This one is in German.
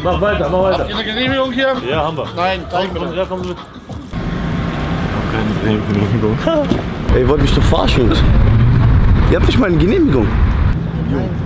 Mach weiter, mach weiter. Habt ihr eine Genehmigung hier? Ja, haben wir. Nein, zeig mir. Ja, komm mit. Keine Genehmigung. Ey, ihr wollt mich doch verarschen. Ihr habt nicht mal eine Genehmigung. Nein.